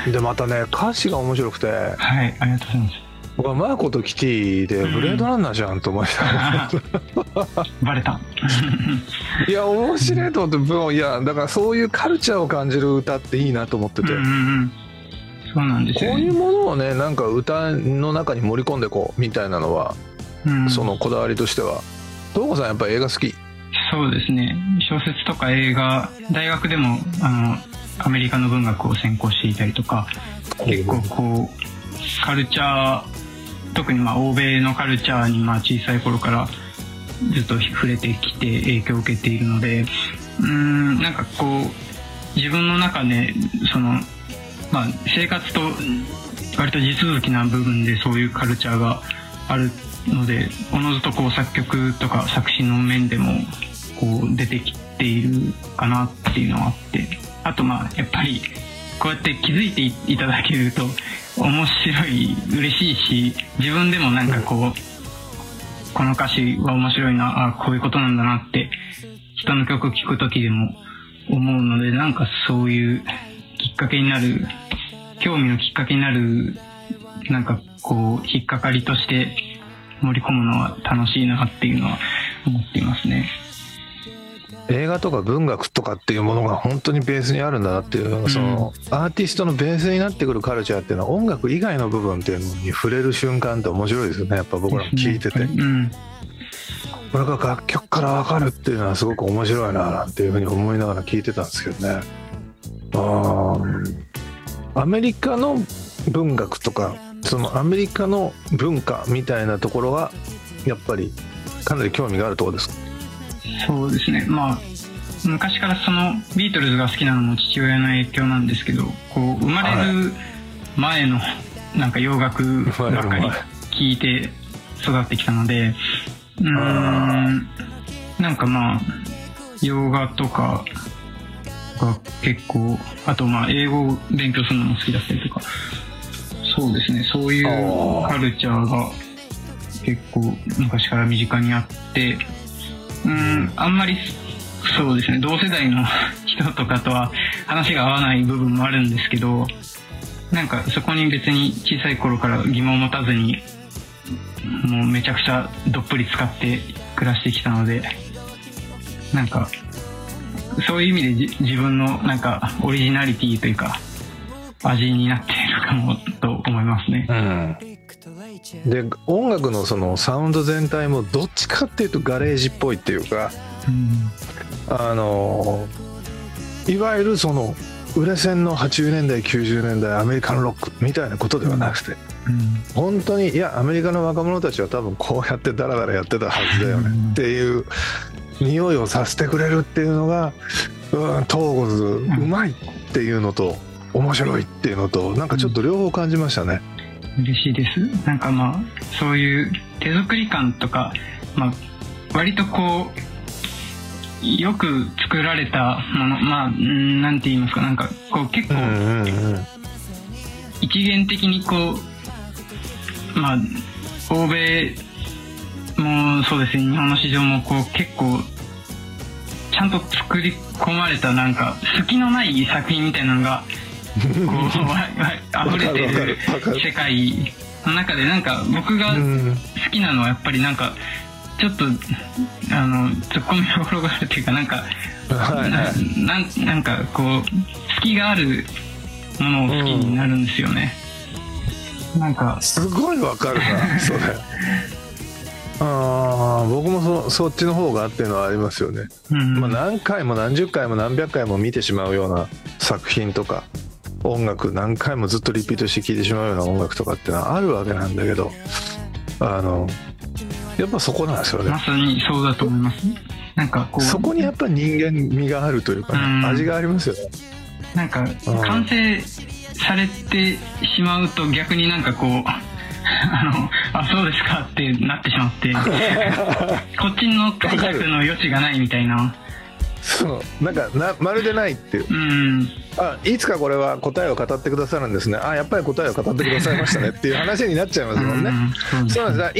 でまたね歌詞が面白くて、 はい、ありがとうございます。 僕はマーコとキティでブレードランナーじゃんと思いました、 バレた。 いや面白いと思って、いやだからそういうカルチャーを感じる歌っていいなと思ってて、 そうなんですよね。 こういうものをねなんか歌の中に盛り込んでこうみたいなのは、そのこだわりとしては。東郷さんやっぱり映画好き？ そうですね、小説とか映画、大学でもアメリカの文学を専攻していたりとか、結構こうカルチャー、特に欧米のカルチャーに小さい頃からずっと触れてきて影響を受けているので、なんかこう自分の中でその、生活と割と地続きな部分でそういうカルチャーがあるので、おのずとこう作曲とか作詞の面でもこう出てきているかなっていうのはあって、あとやっぱりこうやって気づいていただけると面白い、嬉しいし、自分でもなんかこう、この歌詞は面白いな、こういうことなんだなって人の曲聴く時でも思うので、なんかそういうきっかけになる、興味のきっかけになる、なんかこう引っかかりとして盛り込むのは楽しいなっていうのは思っていますね。 映画とか文学とかっていうものが本当にベースにあるんだなっていう、そのアーティストのベースになってくるカルチャーっていうのは音楽以外の部分っていうのに触れる瞬間って面白いですよね。やっぱ僕らも聞いてて、これが楽曲から分かるっていうのはすごく面白いななんていうふうに思いながら聞いてたんですけどね。アメリカの文学とかそのアメリカの文化みたいなところはやっぱりかなり興味があるところですか？ そうですね、昔からそのビートルズが好きなのも父親の影響なんですけど、こう生まれる前のなんか洋楽ばっかり聴いて育ってきたので、なんか洋画とかが結構、あと英語を勉強するのも好きだったりとか、そうですね、そういうカルチャーが結構昔から身近にあって、あんまりそうですね、同世代の人とかとは話が合わない部分もあるんですけど、なんかそこに別に小さい頃から疑問を持たずにもうめちゃくちゃどっぷり使って暮らしてきたので、なんかそういう意味で自分のなんかオリジナリティというか味になっているかもと思いますね。 で音楽のそのサウンド全体もどっちかっていうとガレージっぽいっていうか、いわゆるその売れ線の80年代90年代アメリカンロックみたいなことではなくて、本当にいやアメリカの若者たちは多分こうやってダラダラやってたはずだよねっていう匂いをさせてくれるっていうのが、東郷ズうまいっていうのと面白いっていうのとなんかちょっと両方感じましたね。 嬉しいです。なんかそういう手作り感とか、割とこうよく作られたもの、なんて言いますか、なんかこう結構一元的にこう欧米もそうですね、日本の市場もこう結構ちゃんと作り込まれたなんか隙のない作品みたいなのがこう溢れてる世界の中で、なんか僕が好きなのはやっぱりなんかちょっとツッコミどころがあるというか、なんかなんかこう隙があるものを好きになるんですよね。なんかすごいわかるなそれ。僕もそっちの方がっていうのはありますよね。何回も何十回も何百回も見てしまうような作品とか音楽、何回もずっとリピートして聴いてしまうような音楽とかっていうのはあるわけなんだけど、やっぱそこなんですよね。 まさにそうだと思います。なんかこうそこにやっぱり人間味があるというか、味がありますよね。 なんか完成されてしまうと逆になんかこうそうですかってなってしまってこっちの解釈の余地がないみたいな、 そうなんかまるでないっていう、いつかこれは答えを語ってくださるんですね、やっぱり答えを語ってくださいましたねっていう話になっちゃいますもんね。そうなんです。